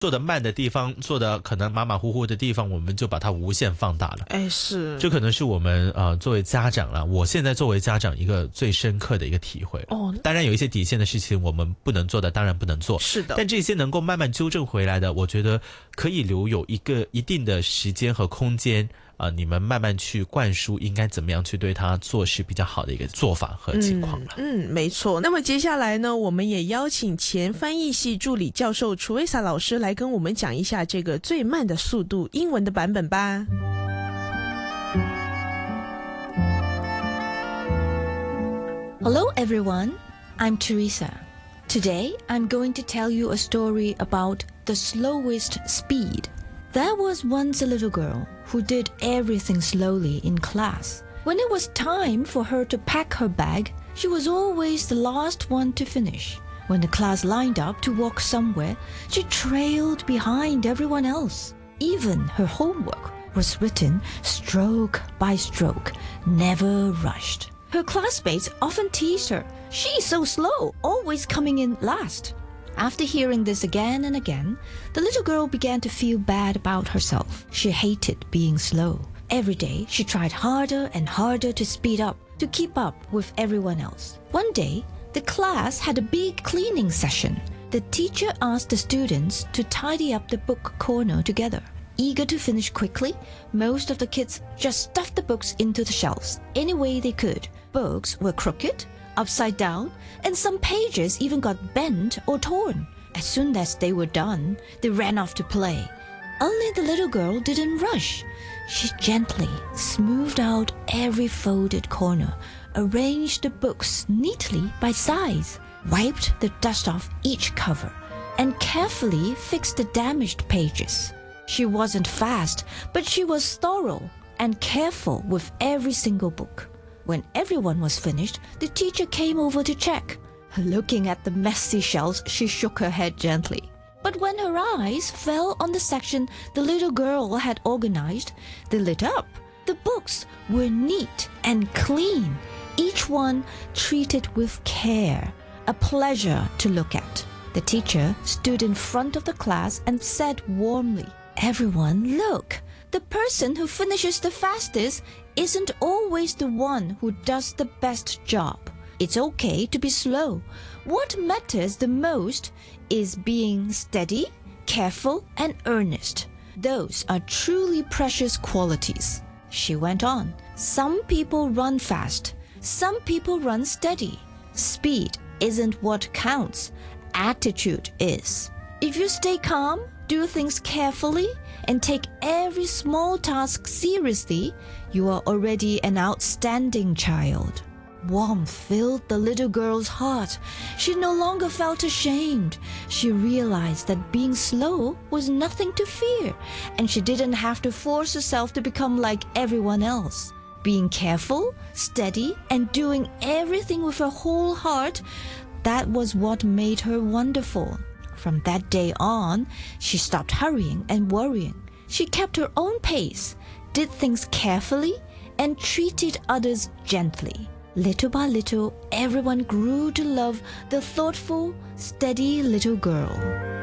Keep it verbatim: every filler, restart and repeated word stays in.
做得慢的地方，做得可能马马虎虎的地方，我们就把它无限放大了。 哎，是， 这可能是我们呃作为家长啦，我现在作为家长一个最深刻的一个体会。 哦， 当然有一些底线的事情我们不能做的，当然不能做。 是的， 但这些能够慢慢纠正回来的，我觉得可以留有一个一定的时间和空间。啊、呃，你们慢慢去灌输应该怎么样去对他做是比较好的一个做法和情况了。 嗯, 嗯，没错。那么接下来呢，我们也邀请前翻译系助理教授楚维萨老师来跟我们讲一下这个最慢的速度英文的版本吧。 Hello everyone, I'm Teresa. Today I'm going to tell you a story about the slowest speed.There was once a little girl who did everything slowly in class. When it was time for her to pack her bag, she was always the last one to finish. When the class lined up to walk somewhere, she trailed behind everyone else. Even her homework was written stroke by stroke, never rushed. Her classmates often teased her. She's so slow, always coming in last.After hearing this again and again, the little girl began to feel bad about herself. She hated being slow. Every day, she tried harder and harder to speed up, to keep up with everyone else. One day, the class had a big cleaning session. The teacher asked the students to tidy up the book corner together. Eager to finish quickly, most of the kids just stuffed the books into the shelves any way they could. Books were crooked,upside down, and some pages even got bent or torn. As soon as they were done, they ran off to play. Only the little girl didn't rush. She gently smoothed out every folded corner, arranged the books neatly by size, wiped the dust off each cover, and carefully fixed the damaged pages. She wasn't fast, but she was thorough and careful with every single book.When everyone was finished, the teacher came over to check. Looking at the messy shelves, she shook her head gently. But when her eyes fell on the section the little girl had organized, they lit up. The books were neat and clean, each one treated with care, a pleasure to look at. The teacher stood in front of the class and said warmly, "Everyone, look.The person who finishes the fastest isn't always the one who does the best job. It's okay to be slow. What matters the most is being steady, careful, and earnest. Those are truly precious qualities." She went on. Some people run fast. Some people run steady. Speed isn't what counts. Attitude is. If you stay calm, do things carefully,and take every small task seriously, you are already an outstanding child. Warmth filled the little girl's heart. She no longer felt ashamed. She realized that being slow was nothing to fear, and she didn't have to force herself to become like everyone else. Being careful, steady, and doing everything with her whole heart, that was what made her wonderful.From that day on, she stopped hurrying and worrying. She kept her own pace, did things carefully, and treated others gently. Little by little, everyone grew to love the thoughtful, steady little girl.